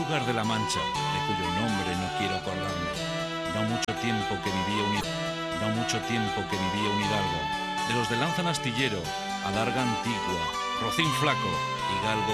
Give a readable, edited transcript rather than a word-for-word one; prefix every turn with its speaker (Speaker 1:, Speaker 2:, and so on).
Speaker 1: lugar de la Mancha, de cuyo nombre no quiero acordarme. No mucho tiempo que vivía un hidalgo, de los de Lanzan Astillero, Adarga Antigua, Rocín Flaco y Galgo